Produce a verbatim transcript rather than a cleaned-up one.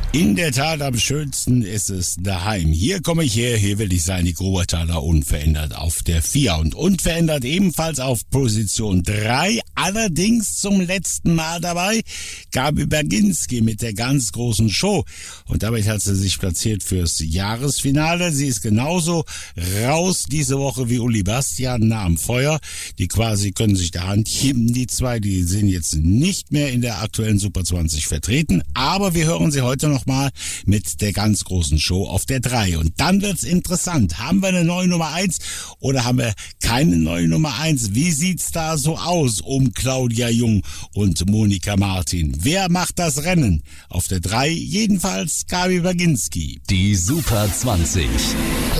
In der Tat, am schönsten ist es daheim. Hier komme ich her, hier will ich sein, die Grobertaler unverändert auf der vier und unverändert ebenfalls auf Position drei. Allerdings zum letzten Mal dabei Gabi Berginski mit der ganz großen Show. Und damit hat sie sich platziert fürs Jahresfinale. Sie ist genauso raus diese Woche wie Uli Bastian nah am Feuer. Die quasi können sich der Hand geben, die zwei. Die sind jetzt nicht mehr in der aktuellen Super zwanzig vertreten. Aber wir hören sie heute noch mal mit der ganz großen Show auf der drei. Und dann wird's interessant. Haben wir eine neue Nummer eins oder haben wir keine neue Nummer eins? Wie sieht's da so aus um Claudia Jung und Monika Martin? Wer macht das Rennen? Auf der drei jedenfalls Gabi Berginski. Die Super zwanzig.